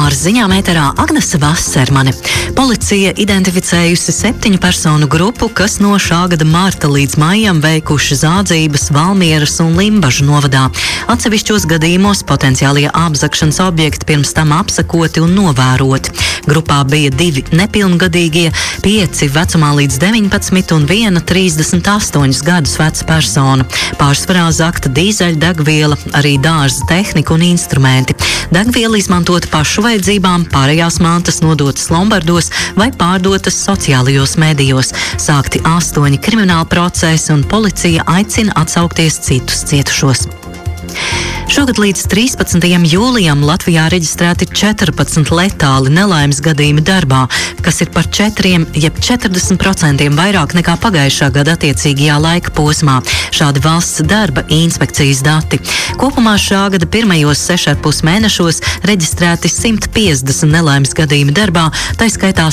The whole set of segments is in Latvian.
Ar ziņām ēterā Agnese Vassermane. Policija identificējusi 7 personu grupu, kas no šā gada marta līdz maijam veikuši zādzības Valmieras un Limbažu novadā. Atsevišķos gadījumos potenciālie apzagšanas objekti pirms tam apsakoti un novēroti. Grupā bija 2 nepilngadīgie, 5 vecumā līdz 19 un 1 38 gadus veca persona. Pārsvarā zakta dīzeļdegviela, arī dārza tehnika un instrumenti. Degviela izmantota pašu vajadzībām, pārējās mantas nodotas lombardos vai pārdotas sociālajos medijos. Sākti 8 krimināla procesi un policija aicina atsaukties citus cietušos. Šogad līdz 13. jūlijam Latvijā reģistrēti 14 letāli nelaimes gadījumi darbā, kas ir par 4 jeb 40% vairāk nekā pagājušā gada attiecīgajā laika posmā. Šādi valsts darba inspekcijas dati. Kopumā šā gada pirmajos 6,5 mēnešos reģistrēti 150 nelaimes gadījumi darbā, tai skaitā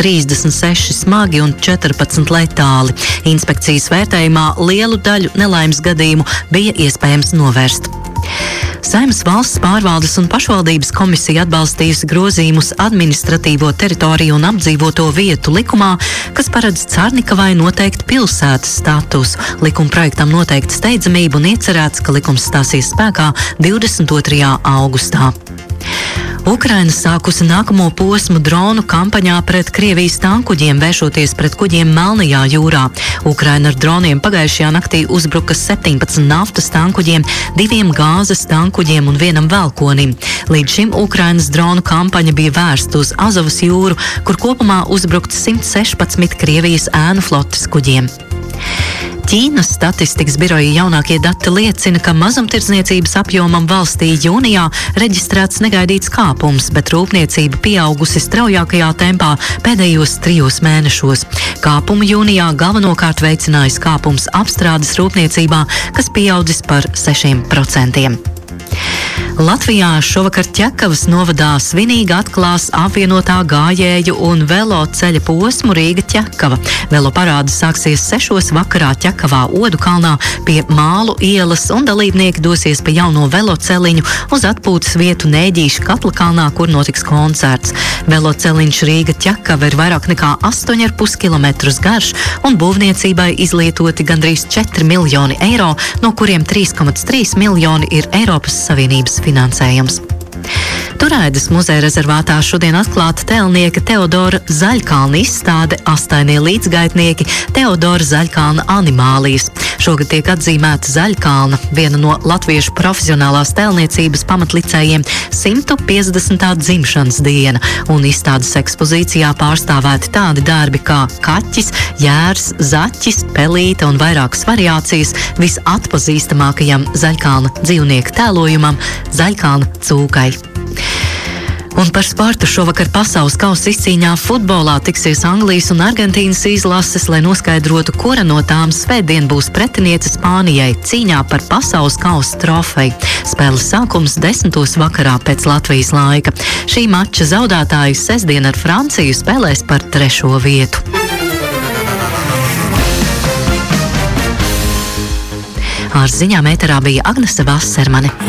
136 smagi un 14 letāli. Inspekcijas vērtējumā lielu daļu nelaimes gadījumu bija iespējams novērst. Saeimas valsts pārvaldes un pašvaldības komisija atbalstījusi grozījumus administratīvo teritoriju un apdzīvoto vietu likumā, kas paredz Carnikavai noteikt pilsētas statusu. Likuma projektam noteikta steidzamība un iecerēts, ka likums stāsies spēkā 22. augustā. Ukraina sākusi nākamo posmu dronu kampaņā pret Krievijas tankuģiem, vēršoties pret kuģiem Melnajā jūrā. Ukraina ar droniem pagājušajā naktī uzbruka 17 naftas tankuģiem, 2 gāzes tankuģiem un 1 velkonim. Līdz šim Ukrainas dronu kampaņa bija vērsta uz Azovas jūru, kur kopumā uzbrukta 116 Krievijas ēnu flotes kuģiem. Ķīnas statistikas biroja jaunākie dati liecina, ka mazumtirdzniecības apjomam valstī jūnijā reģistrēts negaidīts kāpums, bet rūpniecība pieaugusi straujākajā tempā pēdējos 3 mēnešos. Kāpumu jūnijā galvenokārt veicinājis kāpums apstrādes rūpniecībā, kas pieaudzis par 6%. Latvijā šovakar Ķekavas novadā svinīgi atklās apvienotā gājēju un velo ceļa posmu Rīga-Ķekava. Velo parāde sāksies 6 vakarā Ķekavā Odukalnā pie Mālu ielas, un dalībnieki dosies pa jauno velo celiņu uz atpūtas vietu Nēģīša Katlakalnā, kur notiks koncerts. Velo celiņš Rīga-Ķekava ir vairāk nekā 8,5 km garš, un būvniecībai izlietoti gandrīz 4 miljoni eiro, no kuriem 3,3 miljoni ir Eiropas Savienības finansējums. Turaidas muzeja rezervātā šodien atklāta tēlnieka Teodora Zaļkalna izstāde Astainie līdzgaitnieki Teodora Zaļkalna animālijas. Šogad tiek atzīmēta Zaļkalna, viena no latviešu profesionālās tēlniecības pamatlicējiem, 150. dzimšanas diena, un izstādes ekspozīcijā pārstāvēti tādi darbi kā kaķis, jērs, zaķis, pelīte un vairākas variācijas visatpazīstamākajam Zaļkalna dzīvnieku tēlojumam Zaļkalna cūkai. Un par sportu šovakar pasaules kausa izcīņā futbolā tiksies Anglijas un Argentīnas izlases, lai noskaidrotu, kura no tām svētdien būs pretiniece Spānijai cīņā par pasaules kausa trofeju. Spēles sākums 10. vakarā pēc Latvijas laika. Šī mača zaudētāji sestdien ar Franciju spēlēs par 3. vietu. Ar ziņām ēterā bija Agnese Vassermane.